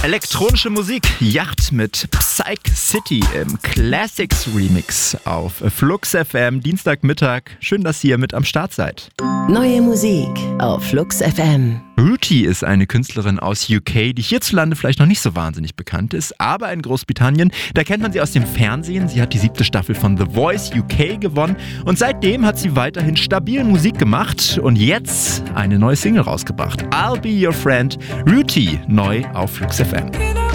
Elektronische Musik, Yacht mit Psych City im Classics Remix auf Flux FM, Dienstagmittag. Schön, dass ihr mit am Start seid. Neue Musik auf Flux FM. Ruti ist eine Künstlerin aus UK, die hierzulande vielleicht noch nicht so wahnsinnig bekannt ist, aber in Großbritannien, da kennt man sie aus dem Fernsehen. Sie hat die 7. Staffel von The Voice UK gewonnen und seitdem hat sie weiterhin stabil Musik gemacht und jetzt eine neue Single rausgebracht. I'll Be Your Friend, Ruti, neu auf Flux FM.